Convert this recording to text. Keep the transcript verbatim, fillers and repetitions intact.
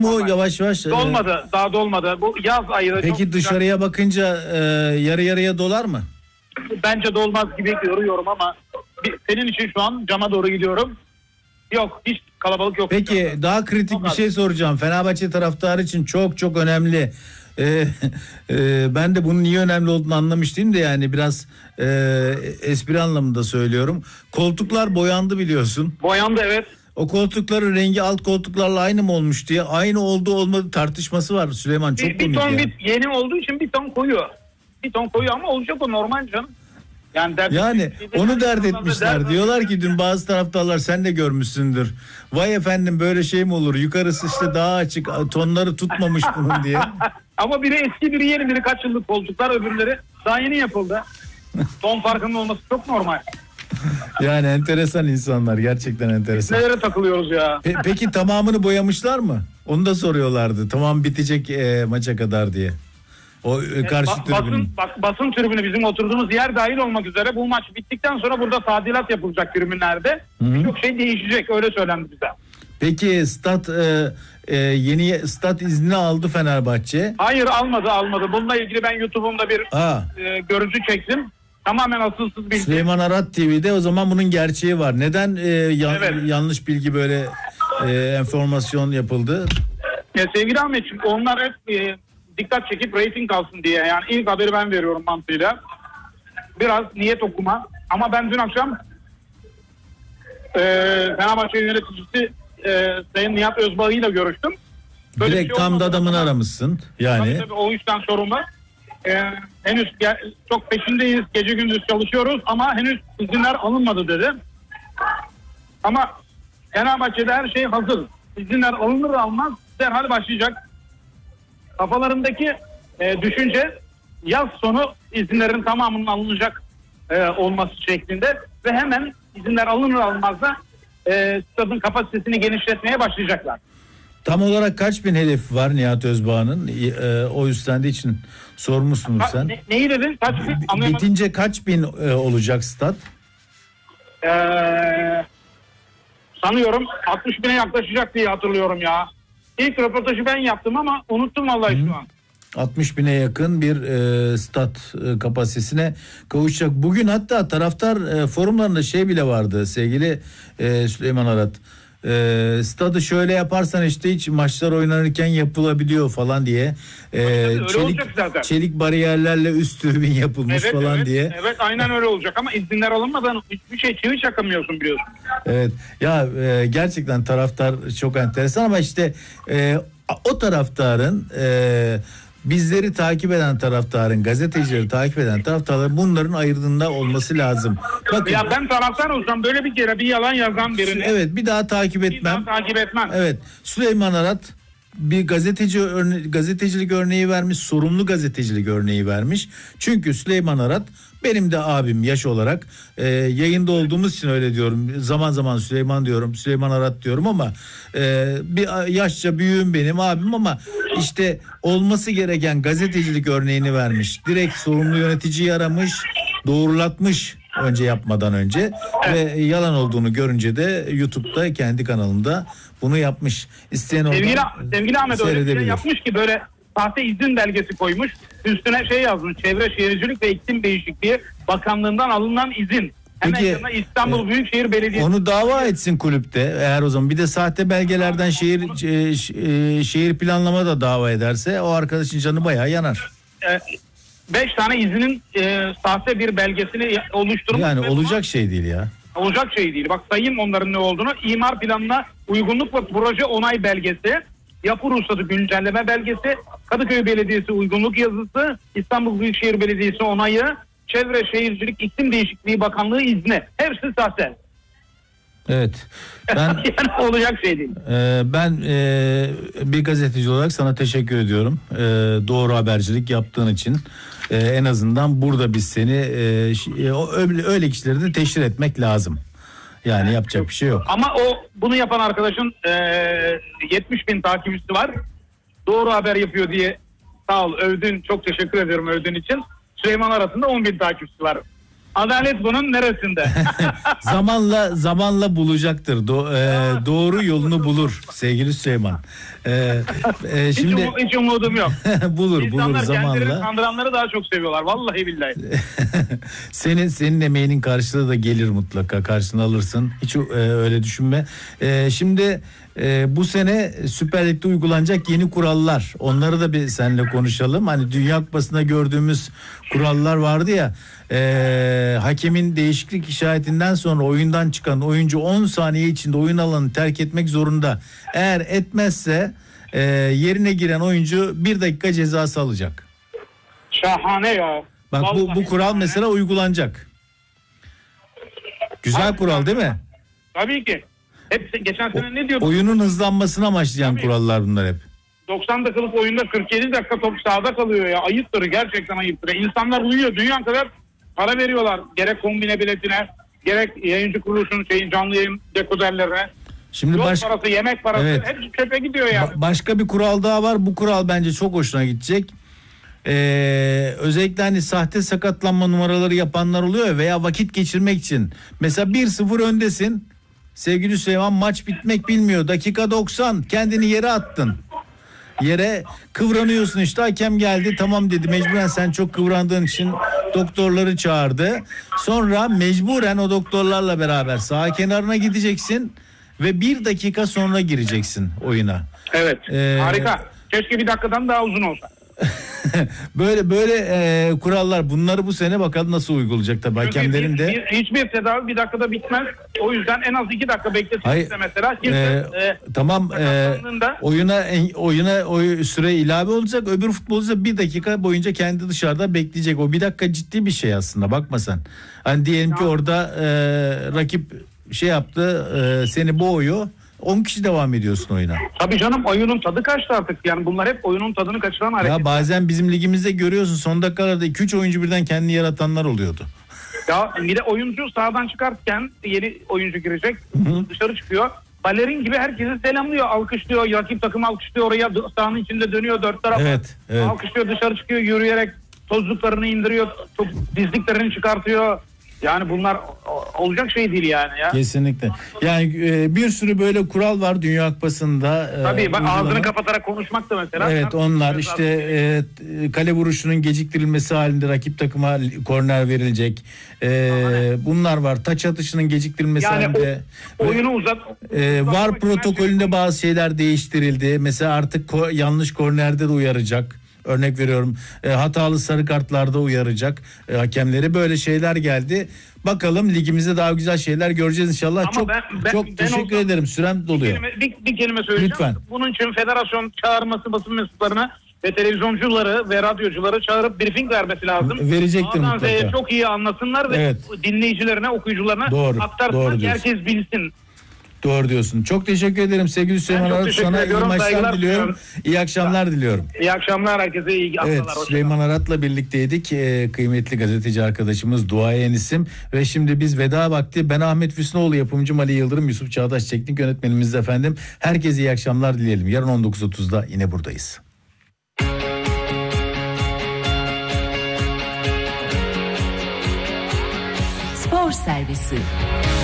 Bu yavaş yavaş. Dolmadı, e... daha dolmadı. Bu yaz ayı. Peki dışarıya sıcak. Bakınca e, yarı yarıya dolar mı? Bence dolmaz gibi görüyorum ama bir, senin için şu an cama doğru gidiyorum. Yok, hiç kalabalık yok. Peki daha kritik çok bir az. Şey soracağım. Fenerbahçe taraftarı için çok çok önemli. Ee, e, ben de bunun niye önemli olduğunu anlamıştım da yani biraz e, espri anlamında söylüyorum. Koltuklar boyandı biliyorsun. Boyandı, evet. O koltukların rengi alt koltuklarla aynı mı olmuş diye, aynı oldu olmadı tartışması var Süleyman, çok bir, bir ton ya. bir, yeni olduğu için bir ton koyu. Bir ton koyu ama olacak, o normal canım. Yani, yani onu dert etmişler. Dert diyorlar ki dün bazı taraftarlar, sen de görmüşsündür. Vay efendim böyle şey mi olur? Yukarısı işte daha açık, tonları tutmamış bunun diye. Ama biri eski, biri yeni, biri kaç yıllık koltuklar, öbürleri daha yeni yapıldı. Ton farkının olması çok normal. Yani enteresan insanlar, gerçekten enteresan. Nelere takılıyoruz ya. Pe- peki tamamını boyamışlar mı? Onu da soruyorlardı. Tamam bitecek e, maça kadar diye. O e, karşı ba- tribünün. Basın, bak, basın tribünü bizim oturduğumuz yer dahil olmak üzere bu maç bittikten sonra burada tadilat yapılacak tribünlerde. Birçok şey değişecek, öyle söylendi bize. Peki stat e, e, yeni stat izni aldı Fenerbahçe. Hayır, almadı almadı. Bununla ilgili ben YouTube'umda bir e, görüntü çektim. Tamamen asılsız bilgi. Süleyman Arat T V'de o zaman bunun gerçeği var. Neden e, yan, evet. yanlış bilgi böyle e, enformasyon yapıldı? Ya sevgili Ahmetciğim, onlar hep e, dikkat çekip reyting alsın diye. Yani ilk haberi ben veriyorum mantığıyla. Biraz niyet okuma. Ama ben dün akşam e, Fenerbahçe yöneticisi e, Sayın Nihat Özbağ ile görüştüm. Böyle direkt şey tam da adamını aramışsın. Yani. Tabii, tabii, o işten sorumlu. Ee, henüz ge- çok peşindeyiz, gece gündüz çalışıyoruz ama henüz izinler alınmadı dedi. Ama Fenerbahçe'de her şey hazır. İzinler alınır almaz derhal başlayacak. Kafalarındaki e, düşünce yaz sonu izinlerin tamamının alınacak e, olması şeklinde ve hemen izinler alınır almaz da e, stadın kapasitesini genişletmeye başlayacaklar. Tam olarak kaç bin hedef var Nihat Özbağ'ın? E, o üstlendiği için sormuşsunuz sen. Ne, neyi dedin? Kaç bin? Anlayamadım. Bitince kaç bin e, olacak stat? Ee, sanıyorum altmış bine yaklaşacak diye hatırlıyorum ya. İlk röportajı ben yaptım ama unuttum vallahi Hı. şu an. altmış bine yakın bir e, stat e, kapasitesine kavuşacak. Bugün hatta taraftar e, forumlarında şey bile vardı sevgili e, Süleyman Arat. E, stadı şöyle yaparsan işte hiç maçlar oynanırken yapılabiliyor falan diye. E, çelik, çelik bariyerlerle üst tribün yapılmış evet, falan evet, diye. Evet aynen öyle olacak ama izinler alınmadan hiçbir şey çivi çakamıyorsun biliyorsun. Evet ya e, gerçekten taraftar çok enteresan ama işte e, o taraftarın e, bizleri takip eden taraftarın, gazetecileri takip eden taraftarların bunların ayırdığında olması lazım. Bakın, ya ben taraftar olsam böyle bir kere bir yalan yazan birini. Evet bir daha takip etmem. Bir daha takip etmem. Evet Süleyman Arat bir gazeteci örne gazetecilik örneği vermiş, sorumlu gazetecilik örneği vermiş. Çünkü Süleyman Arat benim de abim yaş olarak e, yayında olduğumuz için öyle diyorum. Zaman zaman Süleyman diyorum, Süleyman Arat diyorum ama e, bir yaşça büyüğüm benim abim ama işte olması gereken gazetecilik örneğini vermiş. Direkt sorumlu yöneticiyi aramış, doğrulatmış önce yapmadan önce ve yalan olduğunu görünce de YouTube'da kendi kanalında bunu yapmış. İsteyen oradan sevgili, sevgili Ahmet öyle bir şey yapmış ki böyle sahte izin belgesi koymuş. Üstüne şey yazmış. Çevre Şehircilik ve İklim Değişikliği Bakanlığı'ndan alınan izin. Hemen Peki, yanına İstanbul e, Büyükşehir Belediyesi. Onu dava etsin kulüpte eğer o zaman. Bir de sahte belgelerden şehir e, şehir planlama da dava ederse o arkadaşın canı bayağı yanar. E, beş tane izinin e, sahte bir belgesini oluşturmuş. Yani olacak şey değil ya. Olacak şey değil. Bak sayayım onların ne olduğunu. İmar planına uygunluk ve proje onay belgesi, yapı ruhsatı güncelleme belgesi, Kadıköy Belediyesi uygunluk yazısı, İstanbul Büyükşehir Belediyesi onayı, Çevre Şehircilik İklim Değişikliği Bakanlığı izni. Hepsi sahte. Evet. Ben yani olacak şey değil. E, ben e, bir gazeteci olarak sana teşekkür ediyorum. E, doğru habercilik yaptığın için. E, en azından burada biz seni e, öyle, öyle kişileri de teşhir etmek lazım. Yani yapacak bir şey yok. Ama o bunu yapan arkadaşın e, yetmiş bin takipçisi var. Doğru haber yapıyor diye sağ ol övdün. Çok teşekkür ediyorum övdüğün için. Süleyman arasında on bin takipçisi var. Adalet bunun neresinde? zamanla zamanla bulacaktır. Do- e, doğru yolunu bulur sevgili Süleyman. E, e, şimdi hiç, um- hiç umudum yok. bulur İnsanlar bulur kendilerini zamanla. kandıranları daha çok seviyorlar. Vallahi billahi. senin senin emeğinin karşılığı da gelir mutlaka. Karşını alırsın. Hiç e, öyle düşünme. E, şimdi e, bu sene Süper Lig'de uygulanacak yeni kurallar. Onları da bir seninle konuşalım. Hani Dünya Kupası'nda gördüğümüz kurallar vardı ya. E, hakemin değişiklik işaretinden sonra oyundan çıkan oyuncu on saniye içinde oyun alanını terk etmek zorunda. Eğer etmezse e, yerine giren oyuncu bir dakika cezası alacak. Şahane ya. Bak bu, Vallahi bu kural şahane. mesela uygulanacak. Güzel Abi, kural değil mi? Tabii ki. Hep geçen sene ne diyorduk? Oyunun hızlanmasına amaçlayan Tabii. kurallar bunlar hep. doksan dakikalık oyunda kırk yedi dakika top sahada kalıyor ya. Ayıptır, gerçekten ayıptır. İnsanlar uyuyor. Dünya kadar para veriyorlar. Gerek kombine biletine, gerek yayıncı kuruluşun şeyin canlı yayın dekoderlerine. Şimdi Yol baş, parası, yemek parası, Evet. hepsi çöpe gidiyor yani. ba- başka bir kural daha var. Bu kural bence çok hoşuna gidecek. Ee, özellikle hani sahte sakatlanma numaraları yapanlar oluyor ya veya vakit geçirmek için. Mesela bir sıfır öndesin. Sevgili Süleyman, maç bitmek bilmiyor. Dakika doksan kendini yere attın. Yere kıvranıyorsun, işte hakem geldi tamam dedi, mecburen sen çok kıvrandığın için doktorları çağırdı. Sonra mecburen o doktorlarla beraber saha kenarına gideceksin ve bir dakika sonra gireceksin oyuna. Evet. Ee, Harika. Keşke bir dakikadan daha uzun olsa. böyle böyle e, kurallar, bunları bu sene bakalım nasıl uygulayacak tabii Çünkü hakemlerin bir- de. bir- hiçbir tedavi bir dakikada bitmez. O yüzden en az iki dakika Hayır, bekletilirse mesela kimse e, e, tamam e, sakatlandığında- oyuna en- oyuna o süre ilave olacak, öbür futbolcu bir dakika boyunca kendi dışarıda bekleyecek. O bir dakika ciddi bir şey aslında, bakma sen. Hani diyelim ki Ya. orada e, rakip şey yaptı, e, seni boğuyor, on kişi devam ediyorsun oyuna. tabii canım, oyunun tadı kaçtı artık. Yani bunlar hep oyunun tadını kaçıran hareketler. Ya bazen bizim ligimizde görüyorsun, son dakikalarda iki üç oyuncu birden kendini yaratanlar oluyordu. Ya bir de oyuncu sahadan çıkarken yeni oyuncu girecek, dışarı çıkıyor. Balerin gibi herkesi selamlıyor, alkışlıyor. Rakip takım alkışlıyor, oraya dö- sahanın içinde dönüyor dört tarafa. Evet, evet. Alkışlıyor, dışarı çıkıyor yürüyerek, tozluklarını indiriyor, top, dizliklerini çıkartıyor. Yani bunlar o- olacak şey değil yani ya. Kesinlikle. Yani e, bir sürü böyle kural var Dünya Kupası'nda. e, Tabii bak, uygulama. ağzını kapatarak konuşmak da mesela. Evet, onlar işte e, kale vuruşunun geciktirilmesi halinde rakip takıma korner verilecek. E, bunlar var. Taç atışının geciktirilmesi yani halinde. o, oyunu uzat. E, VAR uzatmak için her protokolünde şey- bazı şeyler değiştirildi. Mesela artık ko- yanlış kornerde de uyaracak. Örnek veriyorum, e, hatalı sarı kartlarda uyaracak e, hakemleri, böyle şeyler geldi. Bakalım ligimizde daha güzel şeyler göreceğiz inşallah. Ama çok ben- ben- çok ben teşekkür olsam- ederim. Sürem Bir doluyor. kelime, bir, bir kelime söyleyeceğim. Lütfen. Bunun için federasyon çağırması basın mensuplarını ve televizyoncuları ve radyocuları çağırıp briefing vermesi lazım. Verecektir A'dan mutlaka. Z'ye çok iyi anlasınlar ve Evet. dinleyicilerine, okuyucularına Doğru, aktarsınlar doğru ki diyorsun. herkes bilsin. Doğru diyorsun. Çok teşekkür ederim sevgili Süleyman çok Arat. teşekkür Sana iyi ediyorum, maçlar saygılar diliyorum. sunuyorum. İyi akşamlar diliyorum. İyi akşamlar herkese, iyi haftalar. Evet, hoşça kalın. Süleyman Arat'la birlikteydik. Ee, kıymetli gazeteci arkadaşımız, duayen isim. Ve şimdi biz veda vakti. Ben Ahmet Füsnoğlu, yapımcım Ali Yıldırım, Yusuf Çağdaş teknik yönetmenimiz efendim. Herkese iyi akşamlar dileyelim. Yarın on dokuz otuzda yine buradayız. Spor Servisi